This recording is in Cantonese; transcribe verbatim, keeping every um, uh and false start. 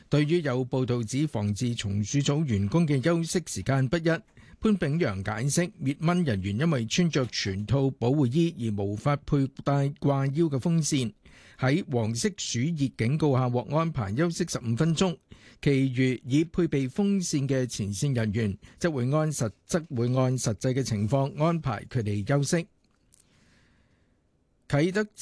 對於有報道指防治松鼠組員工嘅休息時間不一，潘炳陽解釋，滅蚊人員因為穿着全套保護衣而無法佩戴掛腰嘅風扇，喺黃色暑熱警告下獲安排休息十五分鐘。其餘已配備風扇嘅前線人員則會按實則會按實際嘅情況安排佢哋休息。啟德